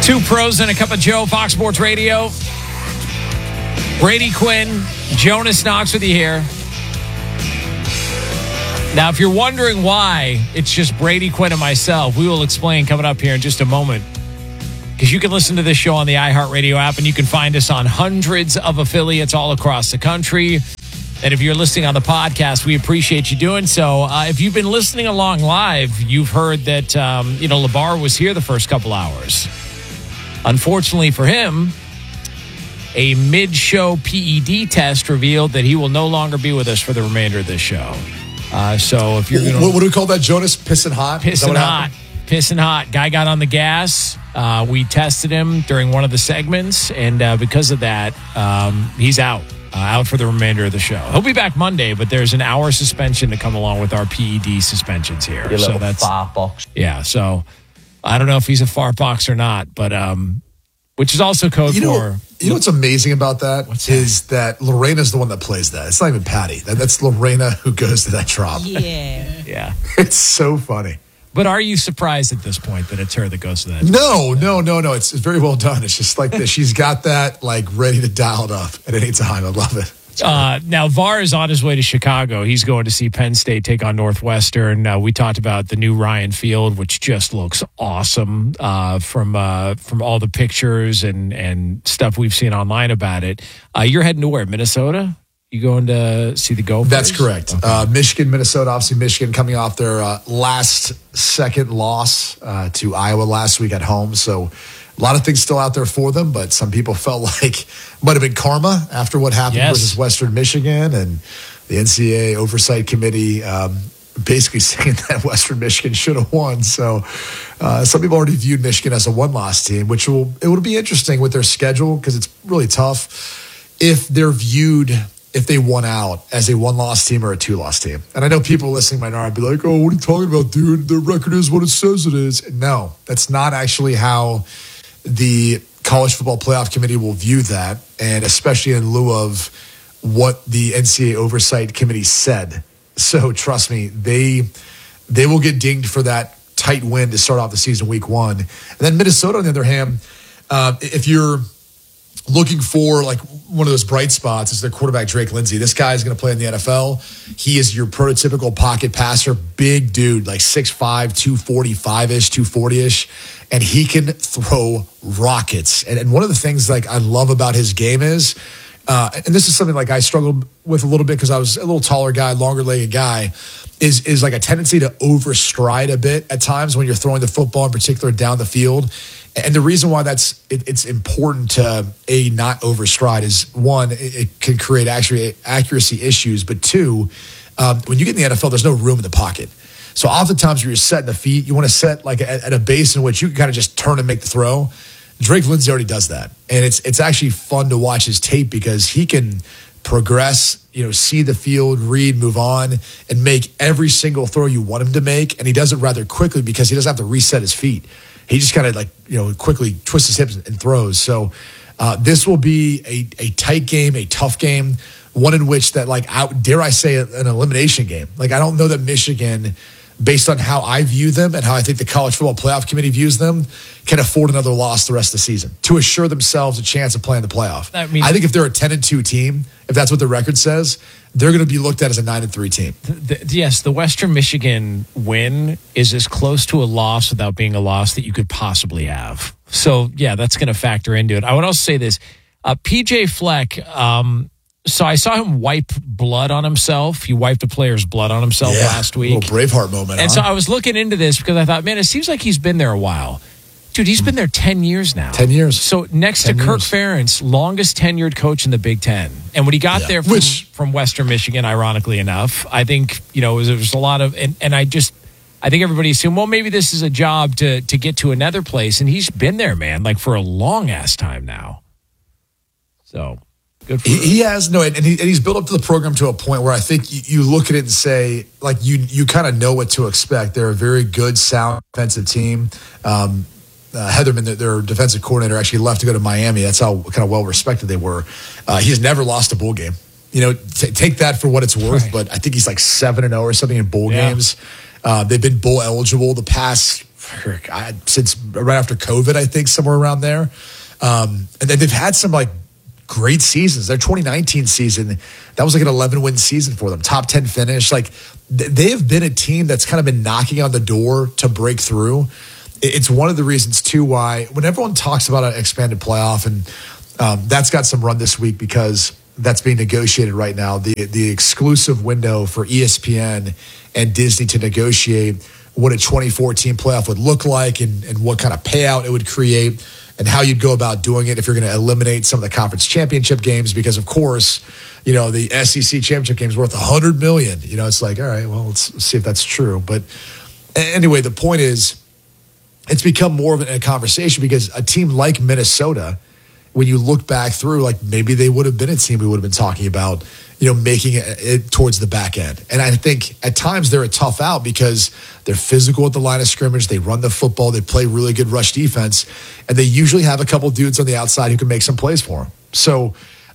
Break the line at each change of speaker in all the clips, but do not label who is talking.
Two pros and a cup of Joe, Fox Sports Radio. Brady Quinn, Jonas Knox with you here. Now, if you're wondering why it's just Brady Quinn and myself, we will explain coming up here in just a moment. Because you can listen to this show on the iHeartRadio app, and you can find us on hundreds of affiliates all across the country. And if you're listening on the podcast, we appreciate you doing so. If you've been listening along live, you've heard that, LeBar was here the first couple hours. Unfortunately for him, a mid-show PED test revealed that he will no longer be with us for the remainder of this show. So if you're going to...
What do we call that, Jonas? Pissing hot?
Pissing hot. Pissing hot. Guy got on the gas. We tested him during one of the segments, and because of that, he's out for the remainder of the show. He'll be back Monday, but there's an hour suspension to come along with our PED suspensions here.
Your little fart box.
Yeah, so I don't know if he's a fart box or not, but which is also code for...
You know what's amazing about that is that Lorena's the one that plays that. It's not even Patty. That's Lorena who goes to that drop.
Yeah. Yeah.
It's so funny.
But are you surprised at this point that it's her that goes to that?
No. It's very well done. It's just like this. She's got that ready to dial it up at any time. I love it.
Now, VAR is on his way to Chicago. He's going to see Penn State take on Northwestern. We talked about the new Ryan Field, which just looks awesome from all the pictures and stuff we've seen online about it. You're heading to where? Minnesota? You going to see the Gophers?
That's correct.
Okay.
Michigan, Minnesota. Obviously, Michigan coming off their last-second loss to Iowa last week at home. So a lot of things still out there for them, but some people felt like might have been karma after what happened versus Western Michigan, and the NCAA Oversight Committee basically saying that Western Michigan should have won. So some people already viewed Michigan as a one-loss team, which it will be interesting with their schedule because it's really tough if they're viewed, if they won out, as a one-loss team or a two-loss team. And I know people listening might not be like, oh, what are you talking about, dude? The record is what it says it is. No, that's not actually how the College Football Playoff Committee will view that, and especially in lieu of what the NCAA Oversight Committee said. So trust me, they will get dinged for that tight win to start off the season week one. And then Minnesota, on the other hand, if you're looking for one of those bright spots, is their quarterback Drake Lindsay. This guy is going to play in the NFL. He is your prototypical pocket passer, big dude, 6'5", 245-ish, 240-ish, and he can throw rockets. And one of the things I love about his game is, and this is something I struggled with a little bit because I was a little taller guy, longer-legged guy, is a tendency to overstride a bit at times when you're throwing the football, in particular down the field. And the reason why it's important to not overstride is, one, it can create accuracy issues, but two, when you get in the NFL, there's no room in the pocket. So oftentimes when you're setting the feet, you want to set at a base in which you can kind of just turn and make the throw. Drake Lindsay already does that, and it's actually fun to watch his tape because he can progress, see the field, read, move on, and make every single throw you want him to make, and he does it rather quickly because he doesn't have to reset his feet. He just kind of quickly twists his hips and throws. So this will be a tight game, a tough game, one in which that dare I say an elimination game. I don't know that Michigan, based on how I view them and how I think the College Football Playoff Committee views them, can afford another loss the rest of the season to assure themselves a chance of playing the playoff. I think if they're a 10-2 team, if that's what the record says, they're going to be looked at as a 9-3 team.
Yes, the Western Michigan win is as close to a loss without being a loss that you could possibly have. So, yeah, that's going to factor into it. I would also say this. PJ Fleck, so I saw him wipe blood on himself. He wiped a player's blood on himself last week.
A little Braveheart moment.
And so I was looking into this because I thought, man, it seems like he's been there a while. Dude, he's been there 10 years now.
10 years.
So next to Kirk Ferentz, longest tenured coach in the Big Ten. And when he got there from Western Michigan, ironically enough, I think, there was a lot of, and I think everybody assumed, well, maybe this is a job to get to another place. And he's been there, man, for a long ass time now. So good for him.
He has, and he's built up to the program to a point where I think you look at it and say, you kind of know what to expect. They're a very good, sound defensive team. Heatherman, their defensive coordinator, actually left to go to Miami. That's how kind of well respected they were. He's never lost a bowl game. Take that for what it's worth. Right. But I think he's 7-0 or something in bowl games. They've been bowl eligible the past since right after COVID, I think, somewhere around there. And then they've had some like great seasons. Their 2019 season, that was like an 11-win season for them. Top 10 finish. Like they have been a team that's kind of been knocking on the door to break through. It's one of the reasons too why when everyone talks about an expanded playoff, and that's got some run this week because that's being negotiated right now. The exclusive window for ESPN and Disney to negotiate what a 2014 playoff would look like and what kind of payout it would create and how you'd go about doing it if you're going to eliminate some of the conference championship games, because of course, the SEC championship game is worth $100 million. It's like, all right, well, let's see if that's true. But anyway, the point is it's become more of a conversation because a team like Minnesota, when you look back through, like maybe they would have been a team we would have been talking about, making it towards the back end. And I think at times they're a tough out because they're physical at the line of scrimmage. They run the football. They play really good rush defense. And they usually have a couple dudes on the outside who can make some plays for them. So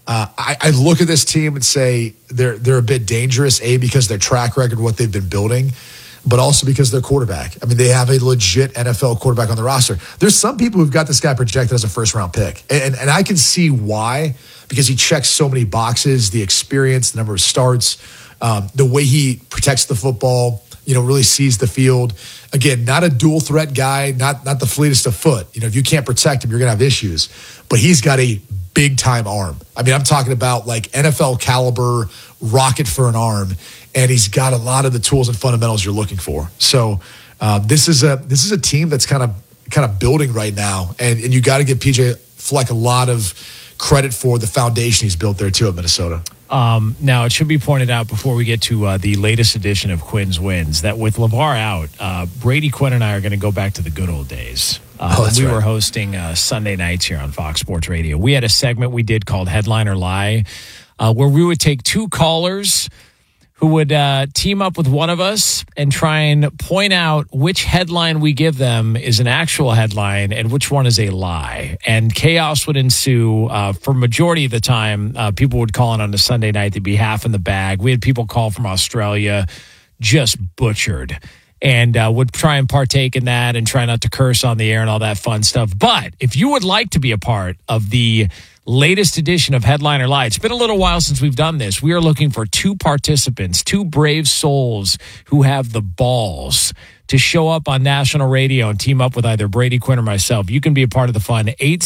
I look at this team and say they're a bit dangerous, because their track record, what they've been building, but also because they're quarterback. I mean, they have a legit NFL quarterback on the roster. There's some people who've got this guy projected as a first-round pick. And I can see why, because he checks so many boxes, the experience, the number of starts, the way he protects the football, really sees the field. Again, not a dual-threat guy, not the fleetest of foot. If you can't protect him, you're going to have issues. But he's got a big-time arm. I mean, I'm talking about like NFL caliber rocket for an arm. And he's got a lot of the tools and fundamentals you're looking for. So this is a team that's kind of building right now, and you got to give PJ Fleck a lot of credit for the foundation he's built there too at Minnesota.
Now it should be pointed out before we get to the latest edition of Quinn's Wins that with LeVar out, Brady Quinn and I are going to go back to the good old days. We were hosting Sunday nights here on Fox Sports Radio. We had a segment we did called Headline or Lie, where we would take two callers who would team up with one of us and try and point out which headline we give them is an actual headline and which one is a lie. And chaos would ensue. For majority of the time, people would call in on a Sunday night. They'd be half in the bag. We had people call from Australia, just butchered, and would try and partake in that and try not to curse on the air and all that fun stuff. But if you would like to be a part of the latest edition of Headline or Lie, it's been a little while since we've done this. We are looking for two participants, two brave souls who have the balls to show up on national radio and team up with either Brady Quinn or myself. You can be a part of the fun.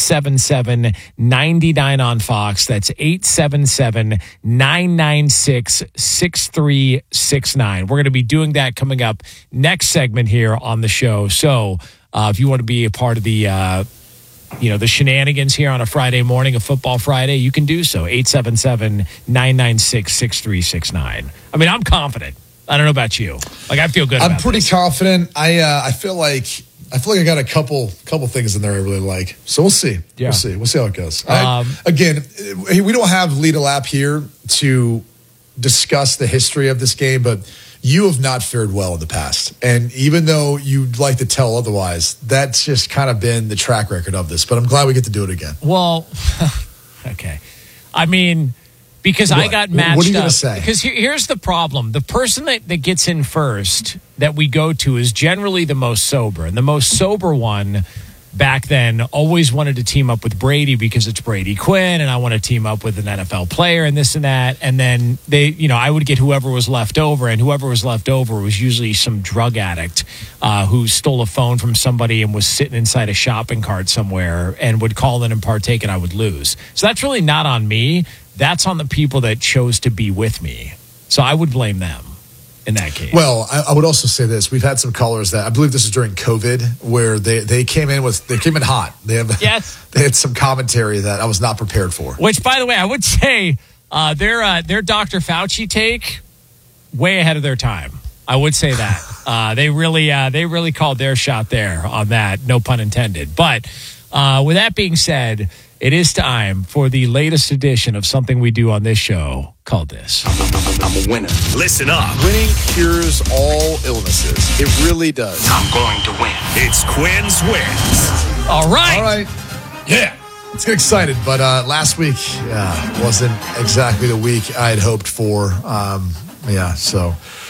877-99 on Fox. That's 877-996-6369. We're going to be doing that coming up next segment here on the show. So if you want to be a part of the the shenanigans here on a Friday morning, a football Friday, you can do so. 877-996-6369. I mean, I'm confident. I don't know about you. Like, I feel good about
I'm pretty
this.
confident. I feel like I got a couple things in there I really like. So we'll see.
Yeah.
We'll see how it goes. Again, we don't have Lead a Lap here to discuss the history of this game, but you have not fared well in the past. And even though you'd like to tell otherwise, that's just kind of been the track record of this. But I'm glad we get to do it again.
Well, okay. I mean, because
what?
I got matched up.
What are you going to say?
Because here's the problem. The person that gets in first that we go to is generally the most sober. And the most sober one back then always wanted to team up with Brady because it's Brady Quinn, and I want to team up with an NFL player and this and that. And then I would get whoever was left over, and whoever was left over was usually some drug addict who stole a phone from somebody and was sitting inside a shopping cart somewhere and would call in and partake, and I would lose. So that's really not on me. That's on the people that chose to be with me. So I would blame them in that case.
Well, I would also say this. We've had some callers that I believe this is during COVID where they came in hot. They had some commentary that I was not prepared for.
Which, by the way, I would say their Dr. Fauci take way ahead of their time. I would say that. They really called their shot there on that. No pun intended. But with that being said, it is time for the latest edition of something we do on this show called this.
I'm a winner. Listen up.
Winning cures all illnesses. It really does.
I'm going to win. It's Quinn's Wins.
All right.
Yeah. Let's get excited. But last week wasn't exactly the week I had hoped for. So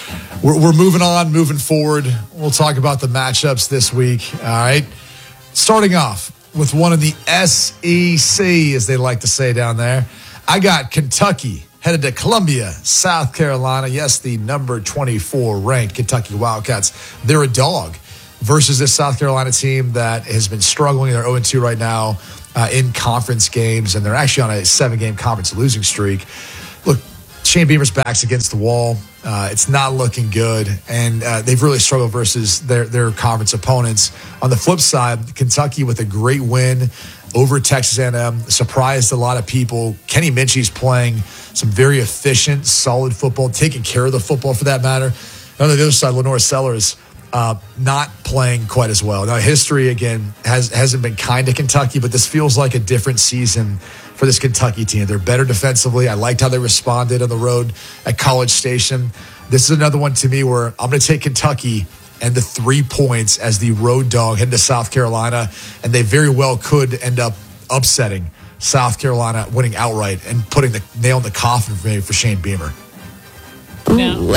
we're moving on, moving forward. We'll talk about the matchups this week. All right. Starting off with one of the SEC, as they like to say down there. I got Kentucky headed to Columbia, South Carolina. Yes, the number 24 ranked Kentucky Wildcats. They're a dog versus this South Carolina team that has been struggling. They're 0-2 right now in conference games, and they're actually on a 7-game conference losing streak. Look, Shane Beamer's back's against the wall. It's not looking good, and they've really struggled versus their conference opponents. On the flip side, Kentucky with a great win over Texas A&M, surprised a lot of people. Kenny Minchie's playing some very efficient, solid football, taking care of the football for that matter. And on the other side, Lenore Sellers not playing quite as well. Now, history, again, hasn't been kind to Kentucky, but this feels like a different season for this Kentucky team. They're better defensively. I liked how they responded on the road at College Station. This is another one to me where I'm going to take Kentucky and the 3 points as the road dog heading to South Carolina, and they very well could end up upsetting South Carolina, winning outright and putting the nail in the coffin for Shane Beamer.
Now,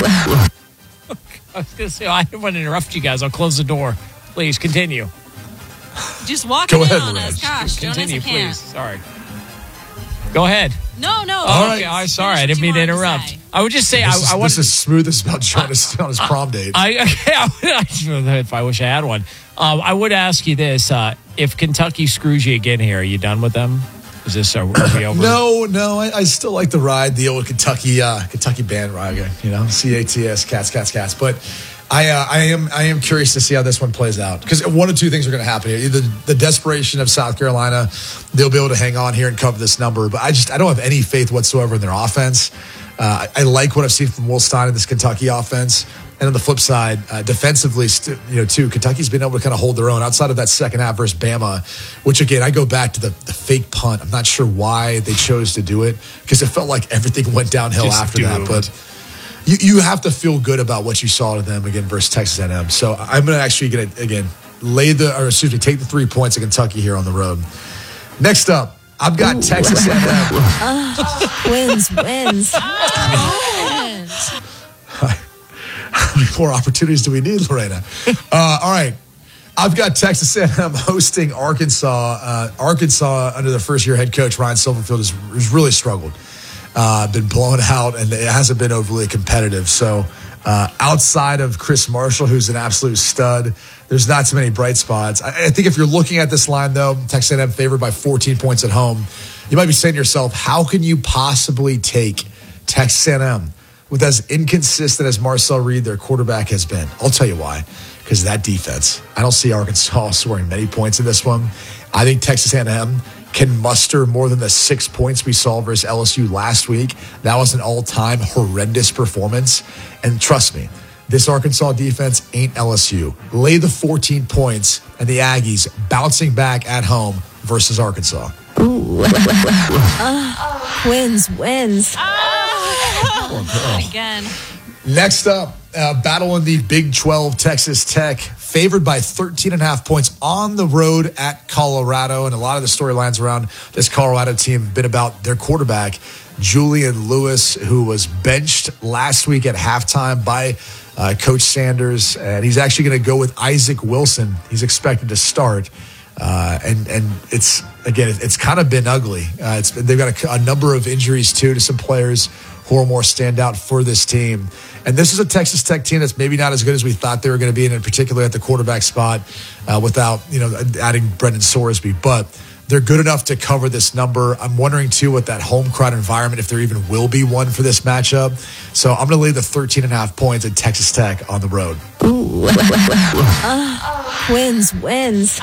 I was going to say, I didn't want to interrupt you guys. I'll close the door. Please continue.
Just walk
Go
in
ahead,
on
Lorraine.
us. Gosh,
Continue,
Jonas, I can't.
please. Sorry. Go ahead.
No.
All right.
Okay, I'm sorry. I didn't mean to interrupt. I would just say I want
This is smooth as about Jonas on his prom date.
if I wish I had one. I would ask you this: if Kentucky screws you again here, are you done with them? Is this are we over?
No. I still like to ride the old Kentucky bandwagon. Cats. But I am curious to see how this one plays out, because one of two things are going to happen here: either the desperation of South Carolina, they'll be able to hang on here and cover this number, but I don't have any faith whatsoever in their offense. I like what I've seen from Will Stein in this Kentucky offense. And on the flip side, defensively, too, Kentucky's been able to kind of hold their own outside of that second half versus Bama, which, again, I go back to the fake punt. I'm not sure why they chose to do it, because it felt like everything went downhill after that. But you have to feel good about what you saw to them, again, versus Texas A&M. So I'm going to actually, take the 3 points of Kentucky here on the road. Next up, I've got Texas A&M.
Wins.
How many more opportunities do we need, Lorena? All right. I've got Texas A&M hosting Arkansas. Arkansas, under the first-year head coach, Ryan Silverfield, has really struggled. Been blown out, and it hasn't been overly competitive. So outside of Chris Marshall, who's an absolute stud, there's not too many bright spots. I think if you're looking at this line, though, Texas A&M favored by 14 points at home, you might be saying to yourself, how can you possibly take Texas A&M with as inconsistent as Marcel Reed, their quarterback, has been? I'll tell you why. Because of that defense. I don't see Arkansas scoring many points in this one. I think Texas A&M can muster more than the 6 points we saw versus LSU last week. That was an all-time horrendous performance. And trust me, this Arkansas defense ain't LSU. Lay the 14 points and the Aggies bouncing back at home versus Arkansas.
Wins. Again.
Next up, battle in the Big 12, Texas Tech, favored by 13.5 points on the road at Colorado. And a lot of the storylines around this Colorado team have been about their quarterback, Julian Lewis, who was benched last week at halftime by Coach Sanders. And he's actually going to go with Isaac Wilson. He's expected to start. And it's kind of been ugly. They've got a number of injuries, too, to some players who are more standout for this team. And this is a Texas Tech team that's maybe not as good as we thought they were going to be, in particular at the quarterback spot, without adding Brendan Sorsby. But they're good enough to cover this number. I'm wondering, too, with that home crowd environment, if there even will be one for this matchup. So I'm going to lay the 13.5 points at Texas Tech on the road.
Wins.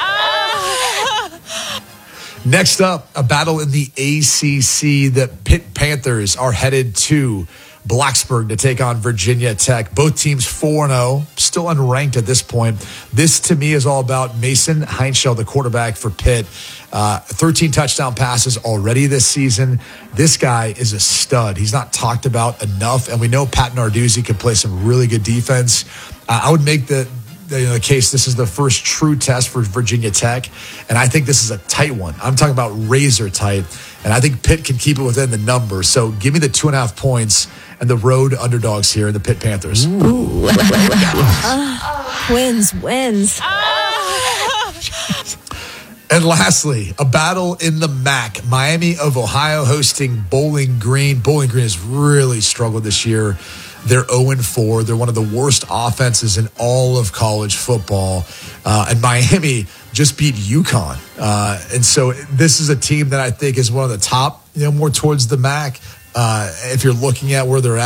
Next up, a battle in the ACC. The Pitt Panthers are headed to Blacksburg to take on Virginia Tech. Both teams 4-0, still unranked at this point. This, to me, is all about Mason Heinschel, the quarterback for Pitt. 13 touchdown passes already this season. This guy is a stud. He's not talked about enough, and we know Pat Narduzzi can play some really good defense. I would make the the case, this is the first true test for Virginia Tech, and I think this is a tight one. I'm talking about razor tight, and I think Pitt can keep it within the number. So give me the 2.5 points and the road underdogs here in the Pitt Panthers.
Quins wins.
And lastly, a battle in the MAC. Miami of Ohio hosting Bowling Green. Bowling Green has really struggled this year. They're 0-4. They're one of the worst offenses in all of college football. And Miami just beat UConn. And so this is a team that I think is one of the top, more towards the MAC. If you're looking at where they're at.